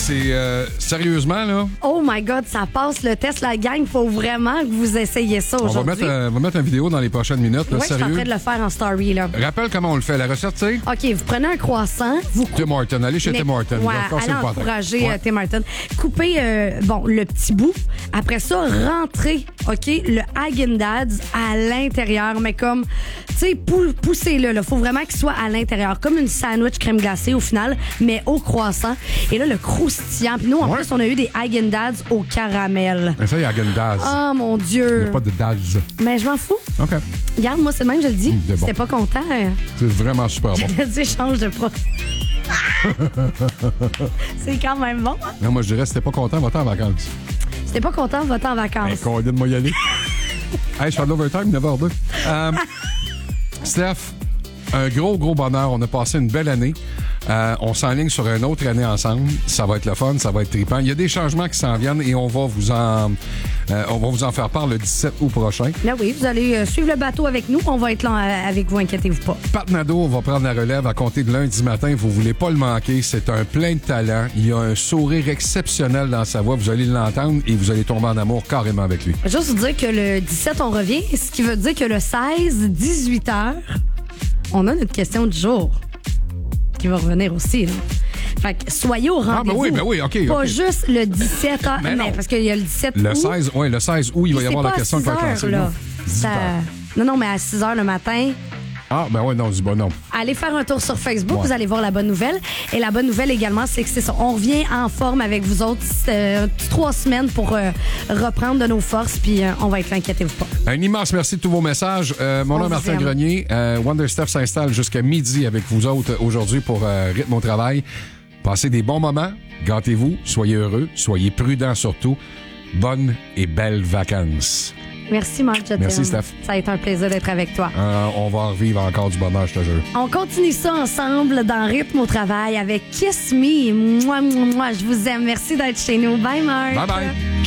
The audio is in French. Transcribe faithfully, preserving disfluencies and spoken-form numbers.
c'est euh, sérieusement, là. Oh my God, ça passe le test, la gang. Faut vraiment que vous essayiez ça aujourd'hui. On va mettre, euh, on va mettre une vidéo dans les prochaines minutes. Là, ouais, sérieux. je suis en train de le faire en story, là. Rappelle comment on le fait. La recette, tu sais? OK, vous prenez un croissant. Vous coupez... Tim Hortons. Allez chez Mais, Tim Hortons. Ouais, allez encourager ouais. euh, Tim Hortons. Coupez, euh, bon, le petit bout. Après ça, rentrez, OK, le Häagen-Dazs à l'intérieur. Mais comme, tu sais, pou- poussez-le. Il faut vraiment qu'il soit à l'intérieur. Comme une sandwich crème glacée au final, mais au croissant. Et là, le croustillant. Puis nous, en ouais. plus, on a eu des Häagen-Dazs au caramel. Mais ça, il y a Häagen-Dazs. Oh, mon Dieu. Il n'y a pas de Dazs. Mais je m'en fous. OK. Regarde, moi, c'est le même, je le dis. Mmh, bon. C'était pas content. C'est vraiment super bon. Je dis, change de pro. C'est quand même bon. Hein? Non, moi, je dirais, si t'es pas content, va-t'en en vacances. Si t'es pas content, va-t'en en vacances. Ben, qu'on dit de moi y aller. Hey, je fais de l'overtime, neuf heures deux. Euh, Steph, un gros, gros bonheur. On a passé une belle année. Euh, on s'enligne sur une autre année ensemble. Ça va être le fun, ça va être trippant. Il y a des changements qui s'en viennent et on va vous en, euh, on va vous en faire part le dix-sept août prochain. Là, oui, vous allez euh, suivre le bateau avec nous. On va être là euh, avec vous, inquiétez-vous pas. Pat Nadeau va prendre la relève à compter de lundi matin. Vous voulez pas le manquer. C'est un plein de talent. Il a un sourire exceptionnel dans sa voix. Vous allez l'entendre et vous allez tomber en amour carrément avec lui. Juste vous dire que le dix-sept, on revient. Ce qui veut dire que le seize, dix-huit heures, on a notre question du jour qui va revenir aussi. Là. Fait que soyez au rendez-vous. Ah, ben oui, ben oui, OK. Pas okay. juste le dix-sept heures, mais, mais parce qu'il y a le dix-sept août. Le seize, oui, le seize août, il va y avoir la question qui va être lancée. Là. Ça... Non, non, mais à six heures le matin. Ah, ben oui, non, du bon non. Allez faire un tour sur Facebook, ouais. vous allez voir la bonne nouvelle. Et la bonne nouvelle également, c'est que c'est ça. On revient en forme avec vous autres euh, trois semaines pour euh, reprendre de nos forces, puis euh, on va être là, inquiétez-vous pas. Un immense merci de tous vos messages. Euh, mon nom est Martin Grenier. Euh, Wonder Steph s'installe jusqu'à midi avec vous autres aujourd'hui pour euh, rythme au travail. Passez des bons moments, gâtez-vous, soyez heureux, soyez prudents surtout. Bonnes et belles vacances. Merci, Marc. Je Merci, t'aime. Steph. Ça a été un plaisir d'être avec toi. Euh, on va en revivre encore du bonheur, je te jure. On continue ça ensemble dans Rythme au travail avec Kiss Me. Moi, moi, moi, je vous aime. Merci d'être chez nous. Bye, Marc. Bye, bye.